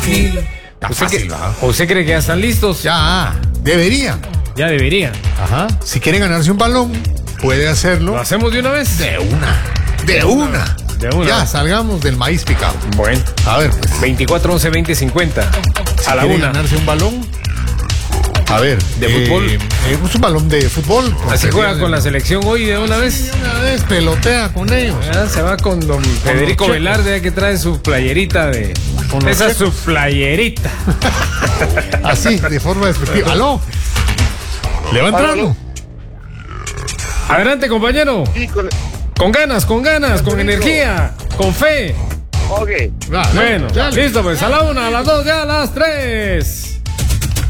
fácil. Está fácil, ¿verdad? ¿Usted cree que ya están listos? Ya, debería. Ya deberían. Ajá. Si quiere ganarse un balón, puede hacerlo. ¿Lo hacemos de una vez? De una. Ya, salgamos del maíz picado. Bueno. A ver, pues. 24 11 20 50. Si A la quiere una. ganarse un balón. A ver. ¿De fútbol? Es un balón de fútbol. Así juega con la selección hoy de una vez. Una vez pelotea con ellos. Ya, se va con don Federico checos. Velarde, que trae su playerita de. Con los Esa es checos. su playerita. Así, de forma despectiva. ¡Aló! ¿Le va entrando? Adelante, compañero. Sí, Con ganas, con energía, con fe. ok. Va, Bueno, ya, listo, pues a la una, a las dos, ya a las tres.